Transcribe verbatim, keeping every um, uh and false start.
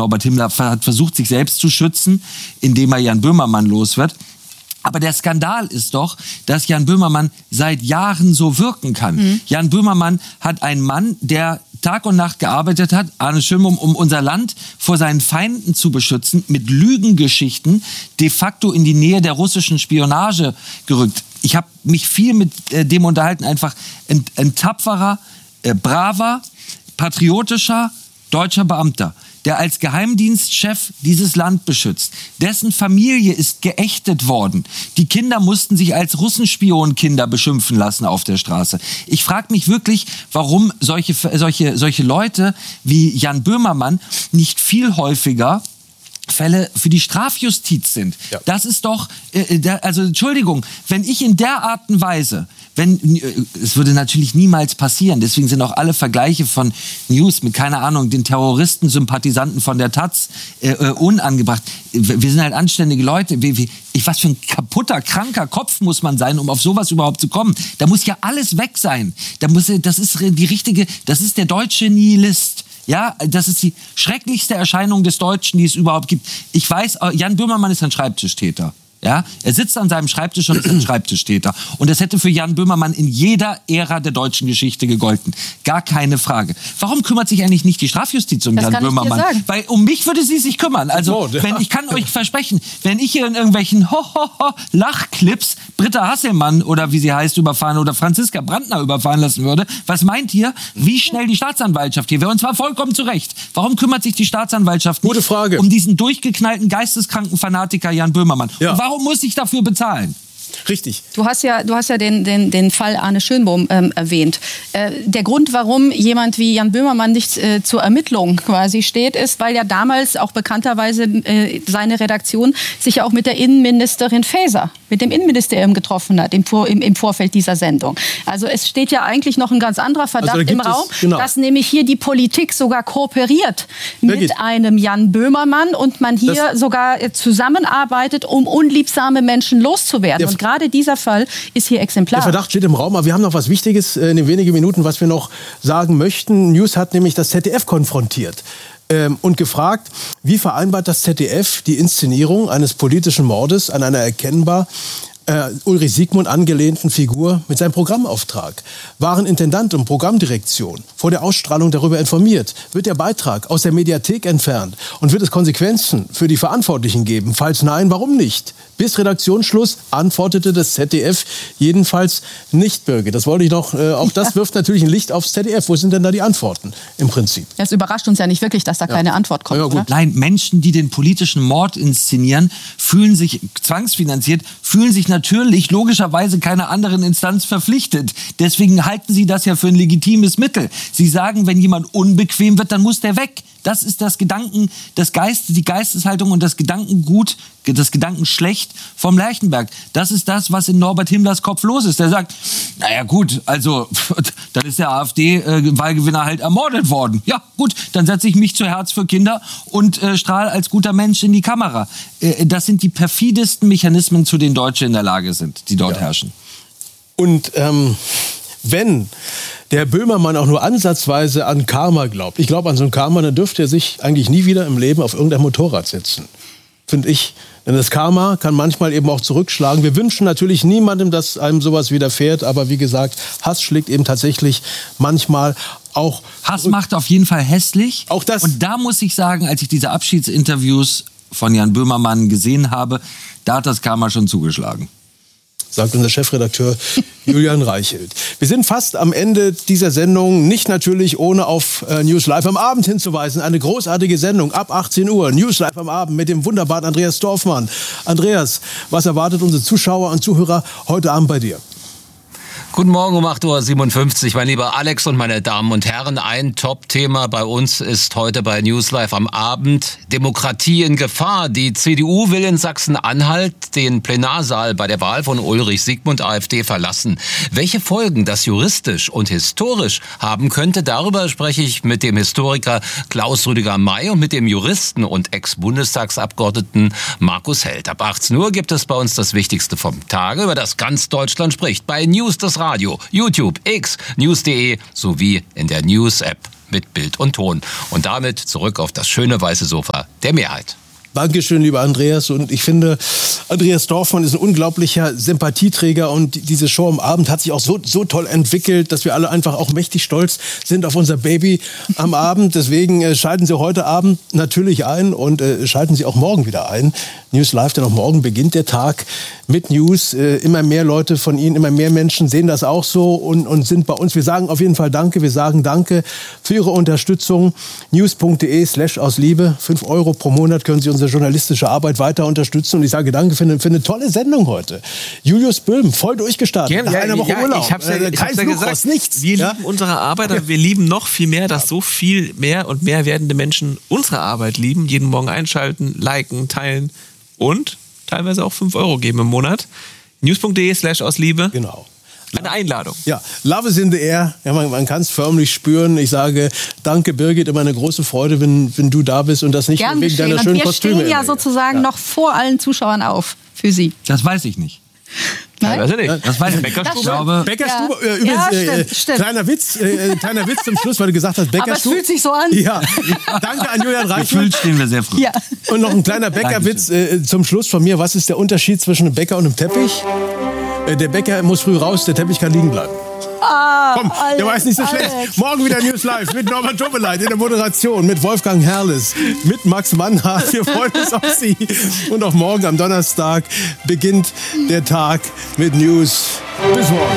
Norbert Himmler hat versucht, sich selbst zu schützen, indem er Jan Böhmermann los wird. Aber der Skandal ist doch, dass Jan Böhmermann seit Jahren so wirken kann. Mhm. Jan Böhmermann hat einen Mann, der Tag und Nacht gearbeitet hat, Arne Schönbohm, um unser Land vor seinen Feinden zu beschützen, mit Lügengeschichten de facto in die Nähe der russischen Spionage gerückt. Ich habe mich viel mit äh, dem unterhalten, einfach ein, ein tapferer, äh, braver, patriotischer deutscher Beamter, der als Geheimdienstchef dieses Land beschützt. Dessen Familie ist geächtet worden. Die Kinder mussten sich als Russenspionkinder beschimpfen lassen auf der Straße. Ich frage mich wirklich, warum solche, solche, solche Leute wie Jan Böhmermann nicht viel häufiger Fälle für die Strafjustiz sind. Ja. Das ist doch, äh, der, also Entschuldigung, wenn ich in der Art und Weise, wenn, äh, es würde natürlich niemals passieren, deswegen sind auch alle Vergleiche von News mit, keine Ahnung, den Terroristen, Sympathisanten von der Taz äh, äh, unangebracht. Wir sind halt anständige Leute. Wie, wie, ich, was für ein kaputter, kranker Kopf muss man sein, um auf sowas überhaupt zu kommen. Da muss ja alles weg sein. Da muss, das ist die richtige, das ist der deutsche Nihilist. Ja, das ist die schrecklichste Erscheinung des Deutschen, die es überhaupt gibt. Ich weiß, Jan Böhmermann ist ein Schreibtischtäter. Ja, er sitzt an seinem Schreibtisch und ist ein Schreibtischtäter. Und das hätte für Jan Böhmermann in jeder Ära der deutschen Geschichte gegolten. Gar keine Frage. Warum kümmert sich eigentlich nicht die Strafjustiz um das Jan Böhmermann? Weil um mich würde sie sich kümmern. Also, so, ja. wenn ich kann euch versprechen, wenn ich hier in irgendwelchen Ho-Ho-Ho-Lachclips Britta Hasselmann oder wie sie heißt überfahren oder Franziska Brandner überfahren lassen würde, was meint ihr, wie schnell die Staatsanwaltschaft hier wäre? Und zwar vollkommen zu Recht. Warum kümmert sich die Staatsanwaltschaft nicht um diesen durchgeknallten, geisteskranken Fanatiker Jan Böhmermann? Ja. Und warum Warum muss ich dafür bezahlen? Richtig. Du hast ja, du hast ja den, den, den Fall Arne Schönbohm ähm, erwähnt. Äh, der Grund, warum jemand wie Jan Böhmermann nicht äh, zur Ermittlung quasi steht, ist, weil ja damals auch bekannterweise äh, seine Redaktion sich ja auch mit der Innenministerin Faeser, mit dem Innenministerium getroffen hat im, Vor, im, im Vorfeld dieser Sendung. Also es steht ja eigentlich noch ein ganz anderer Verdacht also im Raum, es, genau. dass nämlich hier die Politik sogar kooperiert mit Wirklich? einem Jan Böhmermann und man hier das sogar äh, zusammenarbeitet, um unliebsame Menschen loszuwerden. Und gerade dieser Fall ist hier exemplar. Der Verdacht steht im Raum, aber wir haben noch was Wichtiges in den wenigen Minuten, was wir noch sagen möchten. News hat nämlich das Z D F konfrontiert ähm, und gefragt, wie vereinbart das Z D F die Inszenierung eines politischen Mordes an einer erkennbar äh, Ulrich Siegmund angelehnten Figur mit seinem Programmauftrag. Waren Intendant und Programmdirektion vor der Ausstrahlung darüber informiert? Wird der Beitrag aus der Mediathek entfernt? Und wird es Konsequenzen für die Verantwortlichen geben? Falls nein, warum nicht? Bis Redaktionsschluss antwortete das Z D F jedenfalls nicht, Birgit. Das wollte ich noch, äh, auch das wirft natürlich ein Licht aufs Z D F. Wo sind denn da die Antworten im Prinzip? Es überrascht uns ja nicht wirklich, dass da ja. keine Antwort kommt. Ja, gut. Nein, Menschen, die den politischen Mord inszenieren, fühlen sich zwangsfinanziert, fühlen sich natürlich logischerweise keiner anderen Instanz verpflichtet. Deswegen halten sie das ja für ein legitimes Mittel. Sie sagen, wenn jemand unbequem wird, dann muss der weg. Das ist das Gedanken, das Geist, die Geisteshaltung und das Gedankengut, das Gedankenschlecht vom Lerchenberg. Das ist das, was in Norbert Himmlers Kopf los ist. Der sagt, naja gut, also dann ist der AfD-Wahlgewinner halt ermordet worden. Ja gut, dann setze ich mich zu Herz für Kinder und äh, strahle als guter Mensch in die Kamera. Äh, das sind die perfidesten Mechanismen, zu denen Deutsche in der Lage sind, die dort ja. herrschen. Und ähm, wenn der Böhmermann auch nur ansatzweise an Karma glaubt, ich glaube an so ein Karma, dann dürfte er sich eigentlich nie wieder im Leben auf irgendein Motorrad setzen, finde ich. Denn das Karma kann manchmal eben auch zurückschlagen. Wir wünschen natürlich niemandem, dass einem sowas widerfährt, aber wie gesagt, Hass schlägt eben tatsächlich manchmal auch Hass zurück. Macht auf jeden Fall hässlich. Auch das. Und da muss ich sagen, als ich diese Abschiedsinterviews von Jan Böhmermann gesehen habe, da hat das Karma schon zugeschlagen. Sagt unser Chefredakteur Julian Reichelt. Wir sind fast am Ende dieser Sendung, nicht natürlich ohne auf äh, News Live am Abend hinzuweisen. Eine großartige Sendung ab achtzehn Uhr, News Live am Abend mit dem wunderbaren Andreas Dorfmann. Andreas, was erwartet unsere Zuschauer und Zuhörer heute Abend bei dir? Guten Morgen um acht Uhr siebenundfünfzig, mein lieber Alex und meine Damen und Herren. Ein Top-Thema bei uns ist heute bei News Live am Abend Demokratie in Gefahr. Die C D U will in Sachsen-Anhalt den Plenarsaal bei der Wahl von Ulrich Siegmund AfD verlassen. Welche Folgen das juristisch und historisch haben könnte, darüber spreche ich mit dem Historiker Klaus Rüdiger May und mit dem Juristen und Ex-Bundestagsabgeordneten Markus Held. Ab achtzehn Uhr gibt es bei uns das Wichtigste vom Tage, über das ganz Deutschland spricht. Bei News das Radio, YouTube, X, News punkt de sowie in der News-App. mit Bild und Ton. Und damit zurück auf das schöne weiße Sofa der Mehrheit. Dankeschön, lieber Andreas. Und ich finde, Andreas Dorfmann ist ein unglaublicher Sympathieträger. Und diese Show am Abend hat sich auch so, so toll entwickelt, dass wir alle einfach auch mächtig stolz sind auf unser Baby am Abend. Deswegen äh, schalten Sie heute Abend natürlich ein und äh, schalten Sie auch morgen wieder ein. News Live, denn auch morgen beginnt der Tag mit News. Äh, immer mehr Leute von Ihnen, immer mehr Menschen sehen das auch so und, und sind bei uns. Wir sagen auf jeden Fall Danke. Wir sagen Danke für Ihre Unterstützung. news.de slash aus Liebe. Fünf Euro pro Monat können Sie unsere journalistische Arbeit weiter unterstützen. Und ich sage Danke für eine, für eine tolle Sendung heute. Julius Böhm, voll durchgestartet. Ja, nach einer Woche ja, Urlaub. Ich hab's ja, ich Kein hab's ja Fluch gesagt, aus nichts. wir ja? lieben unsere Arbeit, aber wir lieben noch viel mehr, dass so viel mehr und mehr werdende Menschen unsere Arbeit lieben. Jeden Morgen einschalten, liken, teilen und teilweise auch fünf Euro geben im Monat. news.de slash aus Liebe. Genau. Eine Einladung. Ja, Love is in the air. Ja, man man kann es förmlich spüren. Ich sage danke, Birgit. Immer eine große Freude, wenn, wenn du da bist und das nicht Gern nur wegen geschehen. deiner Und schönen wir Kostüme. stehen ja sozusagen ja. noch vor allen Zuschauern auf für Sie. Das weiß ich nicht. Nein? Also nicht. Das weiß ich nicht. Das Ich glaube, Bäckerstube, Ja. äh, übrigens, Ja, äh, stimmt, stimmt. kleiner Witz, äh, kleiner Witz zum Schluss, weil du gesagt hast, Aber es Bäckerstube. fühlt sich so an. Ja, danke an Julian Reichmann. gefühlt stehen wir sehr früh. Ja. Und noch ein kleiner Bäckerwitz äh, zum Schluss von mir. Was ist der Unterschied zwischen einem Bäcker und einem Teppich? Äh, der Bäcker muss früh raus, der Teppich kann liegen bleiben. Ah, Komm, Alex, der war jetzt nicht so schlecht. Alex. Morgen wieder News Live mit Norbert Doppeleit in der Moderation, mit Wolfgang Herrles, mit Max Mannhardt. Wir freuen uns auf Sie. Und auch morgen am Donnerstag beginnt der Tag mit News. Bis morgen.